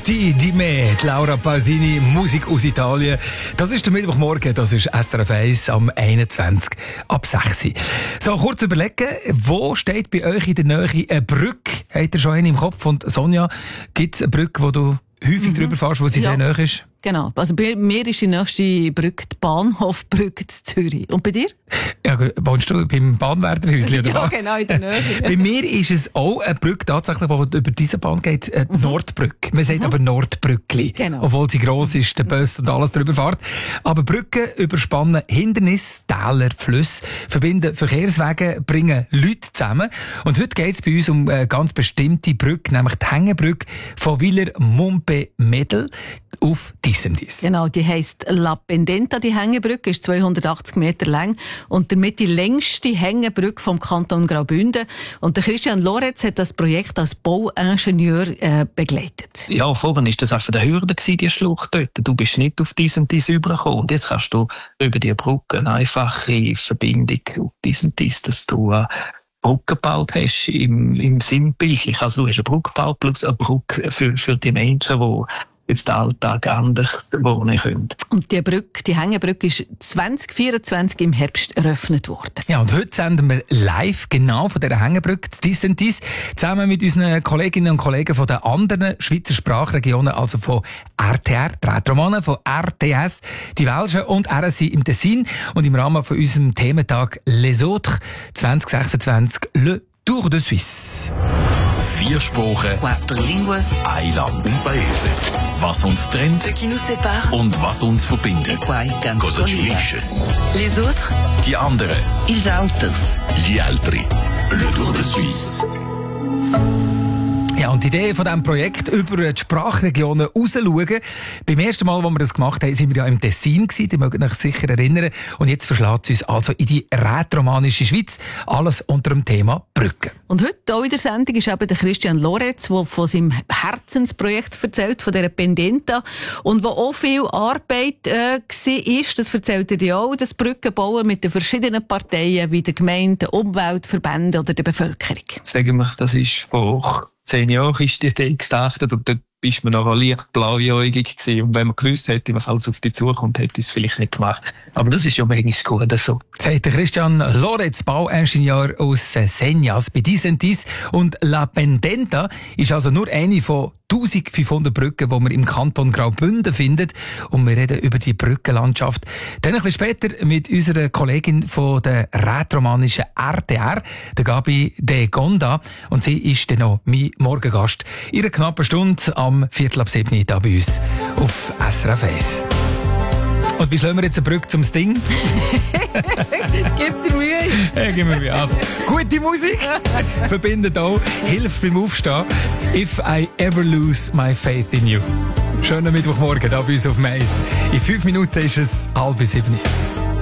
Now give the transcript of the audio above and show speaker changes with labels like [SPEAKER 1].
[SPEAKER 1] di me, Laura Pausini, Musik aus Italien. Das ist der Mittwochmorgen, das ist SRF 1 am 21 ab 6. So, kurz überlegen, wo steht bei euch in der Nähe eine Brücke? Habt ihr schon eine im Kopf? Und Sonja, gibt es eine Brücke, wo du häufig drüber fährst, wo sie sehr nahe ist?
[SPEAKER 2] Genau. Also bei mir ist die nächste Brücke die Bahnhofbrücke in Zürich. Und bei dir?
[SPEAKER 1] Ja, wohnst du beim Bahnwärterhäuschen oder was?
[SPEAKER 2] Ja, genau, in der Nähe.
[SPEAKER 1] Bei mir ist es auch eine Brücke, tatsächlich, die über diese Bahn geht, die Nordbrücke. Man sagt aber Nordbrückli,
[SPEAKER 2] genau.
[SPEAKER 1] Obwohl sie gross ist, der Bus und alles drüber fährt. Aber Brücken überspannen Hindernisse, Täler, Flüsse, verbinden Verkehrswege, bringen Leute zusammen. Und heute geht es bei uns um eine ganz bestimmte Brücke, nämlich die Hängebrücke von Villers-Montpé-Medel auf Dissendis.
[SPEAKER 2] Genau, die heisst La Pendenta, die Hängebrücke, ist 280 Meter lang und damit die längste Hängebrücke vom Kanton Graubünden. Und der Christian Loretz hat das Projekt als Bauingenieur begleitet.
[SPEAKER 3] Ja, vorhin war das einfach der Hürde, die Schlucht dort. Du bist nicht auf dies und dies übergekommen. Und jetzt kannst du über die Brücke eine einfache Verbindung auf dies und dies, dass du Brücke gebaut hast im Sinnbildlich. Also du hast eine Brücke gebaut plus eine Brücke für die Menschen, die jetzt den Alltag anders wohnen können.
[SPEAKER 2] Und die Brücke, die Hängebrücke, ist 2024 im Herbst eröffnet worden.
[SPEAKER 1] Ja, und heute senden wir live genau von dieser Hängebrücke zu Dies und Dies, zusammen mit unseren Kolleginnen und Kollegen von den anderen Schweizer Sprachregionen, also von RTR, die Rätoromanen, von RTS, die Welschen und RSI im Tessin. Und im Rahmen von unserem Thementag Les Autres 2026 Le Tour de Suisse.
[SPEAKER 4] 4 Sprachen,
[SPEAKER 5] 4 línguas,
[SPEAKER 4] ein Land, un paese. Was uns trennt
[SPEAKER 5] ce qui nous sépare,
[SPEAKER 4] und was uns verbindet.
[SPEAKER 5] quai can
[SPEAKER 4] Cosa ci
[SPEAKER 5] solida.
[SPEAKER 4] unisce?
[SPEAKER 5] Les autres,
[SPEAKER 4] Die anderen,
[SPEAKER 5] ils autres.
[SPEAKER 4] gli altri. Le Tour de Suisse.
[SPEAKER 1] Ja, und die Idee von diesem Projekt, über die Sprachregionen rauszuschauen. Beim ersten Mal, als wir das gemacht haben, sind wir ja im Tessin gewesen, die mögen euch sicher erinnern. Und jetzt verschlägt es uns also in die rätoromanische Schweiz. Alles unter dem Thema Brücken.
[SPEAKER 2] Und heute auch in der Sendung ist eben der Christian Loretz, der von seinem Herzensprojekt erzählt, von dieser Pendenta. Und wo auch viel Arbeit war, das erzählt er dir auch, das Brückenbauen mit den verschiedenen Parteien, wie der Gemeinde, der Umweltverbände oder der Bevölkerung.
[SPEAKER 3] Sagen wir, das ist vor 10 Jahren ist die Idee gestartet und dort bist man noch leicht blauäugig gewesen. Und wenn man gewusst hätte, was alles auf dich zukommt, hätte ich es vielleicht nicht gemacht. Aber das ist ja manchmal gut so.
[SPEAKER 1] Sagt der Christian Loretz, Bauingenieur aus Senjas bei Dies und Dies. Und La Pendenta ist also nur eine von 1500 Brücken, die man im Kanton Graubünden findet. Und wir reden über die Brückenlandschaft. Dann ein bisschen später mit unserer Kollegin von der rätoromanischen RTR, der Gabi de Gonda. Und sie ist dann noch mein Morgengast. In einer knappen Stunde am 6:45 hier bei uns auf SRF 1. Und wie schlagen wir jetzt eine Brücke zum Sting?
[SPEAKER 2] Gib dir Mühe!
[SPEAKER 1] Ja, gib mir Mühe. Also, gute Musik verbindet auch, hilft beim Aufstehen. If I ever lose my faith in you. Schönen Mittwochmorgen, da bei uns auf Mais. In 5 Minuten ist es 6:30.